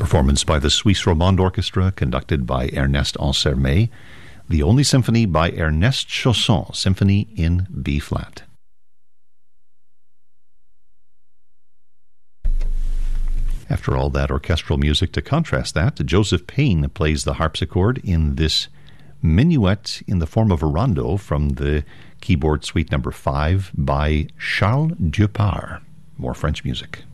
performance by the Suisse Romande Orchestra, conducted by Ernest Ansermet, the only symphony by Ernest Chausson, Symphony in B-flat. After all that orchestral music, to contrast that, Joseph Payne plays the harpsichord in this minuet in the form of a rondo from the keyboard suite number 5 by Charles Dupart. More French music.